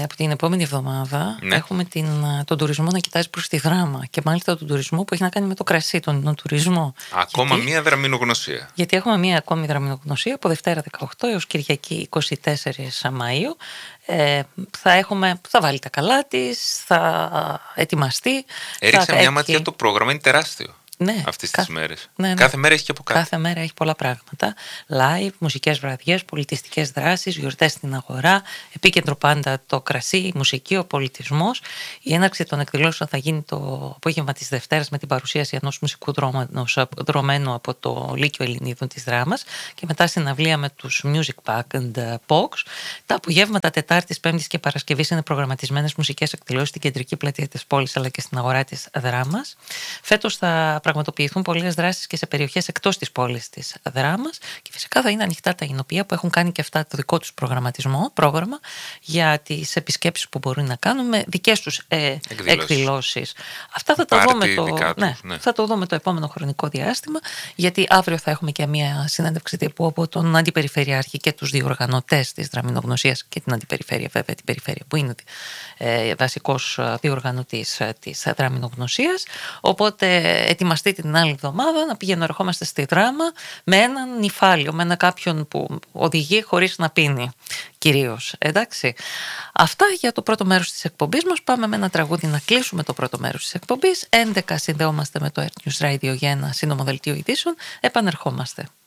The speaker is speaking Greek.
Από την επόμενη εβδομάδα Ναι. έχουμε τον τουρισμό να κοιτάζει προς τη Δράμα και μάλιστα τον τουρισμό που έχει να κάνει με το κρασί, τον τουρισμό. Ακόμα μία δραμηνογνωσία. Γιατί έχουμε μία ακόμη δραμηνογνωσία από Δευτέρα 18 έως Κυριακή 24 Μαΐου. Θα βάλει τα καλά της, θα ετοιμαστεί. Έριξε μια ματιά το πρόγραμμα, είναι τεράστιο. Ναι, αυτές τις μέρες. Ναι. Κάθε μέρα έχει και από κάτω. Κάθε μέρα έχει πολλά πράγματα. Live, μουσικές βραδιές, πολιτιστικές δράσεις, γιορτές στην αγορά, επίκεντρο πάντα το κρασί, η μουσική, ο πολιτισμός. Η έναρξη των εκδηλώσεων θα γίνει το απόγευμα της Δευτέρας με την παρουσίαση ενός μουσικού δρομένου από το Λύκειο Ελληνίδων της Δράμας και μετά συναυλία με τους Music Pack and Pox. Τα απογεύματα Τετάρτης, Πέμπτης και Παρασκευής είναι προγραμματισμένες μουσικές εκδηλώσεις στην κεντρική πλατεία της πόλης αλλά και στην αγορά της Δράμας. Φέτος θα πραγματοποιηθούν πολλές δράσεις και σε περιοχές εκτός της πόλης της Δράμας και φυσικά θα είναι ανοιχτά τα εινοπία που έχουν κάνει και αυτά το δικό τους πρόγραμμα για τις επισκέψεις που μπορούν να κάνουν με δικές τους εκδηλώσεις. Αυτά θα τα δούμε θα το δούμε το επόμενο χρονικό διάστημα, γιατί αύριο θα έχουμε και μια συνέντευξη τύπου από τον Αντιπεριφερειάρχη και τους διοργανωτές της δραμηνογνωσίας και την Αντιπεριφέρεια, βέβαια την Περιφέρεια που είναι βασικός διοργανωτής της δραμηνογνωσίας. Οπότε ετοιμαστείτε την άλλη εβδομάδα να πηγαίνουμε, ερχόμαστε στη Δράμα με έναν νηφάλιο, με ένα κάποιον που οδηγεί χωρίς να πίνει κυρίως. Εντάξει. Αυτά για το πρώτο μέρος της εκπομπής μας. Πάμε με ένα τραγούδι να κλείσουμε το πρώτο μέρος της εκπομπής. 11 συνδεόμαστε με το Earth News Radio για ένα σύντομο δελτίο ειδήσεων. Επανερχόμαστε.